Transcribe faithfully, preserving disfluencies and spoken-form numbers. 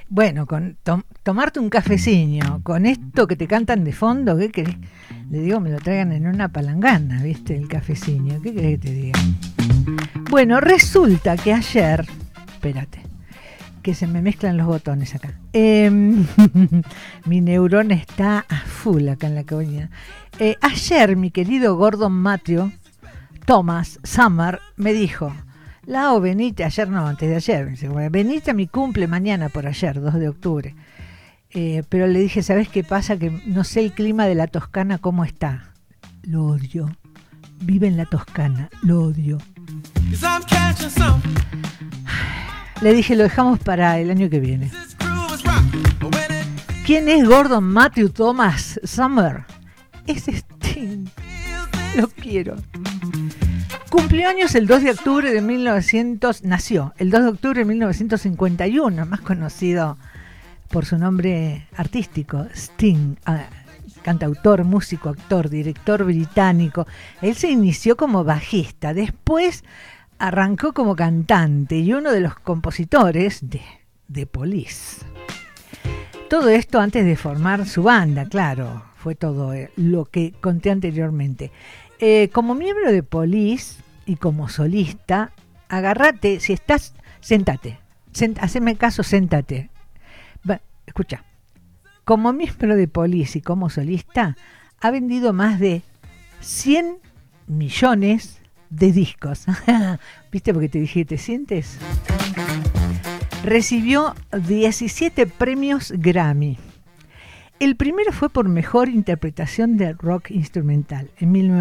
Bueno, con tom- tomarte un cafecino, con esto que te cantan de fondo, ¿qué querés? Le digo, me lo traigan en una palangana, ¿viste? El cafecino, ¿qué querés que te diga? Bueno, resulta que ayer, espérate, que se me mezclan los botones acá. Eh, mi neurona está a full acá en la cabina. Eh, ayer mi querido Gordon Matthew Thomas Summer me dijo, Lau, venite, ayer no, antes de ayer, me dice, bueno, venite a mi cumple mañana por ayer, dos de octubre. Eh, pero le dije, ¿sabes qué pasa? Que no sé el clima de la Toscana cómo está. Lo odio. Vive en la Toscana, lo odio. Le dije, lo dejamos para el año que viene. ¿Quién es Gordon Matthew Thomas Summer? Es Sting. Lo quiero. Cumplió años el dos de octubre de mil novecientos, nació el dos de octubre de mil novecientos cincuenta y uno, más conocido por su nombre artístico, Sting, ah, cantautor, músico, actor, director británico. Él se inició como bajista, después arrancó como cantante y uno de los compositores de The Police. Todo esto antes de formar su banda, claro, fue todo eh, lo que conté anteriormente. Eh, como miembro de Police y como solista, agárrate, si estás, sentate, sent, haceme caso, sentate. Va, escucha, como miembro de Police y como solista, ha vendido más de cien millones de discos. ¿Viste? Porque te dije, ¿te sientes? Recibió diecisiete premios Grammy. El primero fue por mejor interpretación de rock instrumental en mil novecientos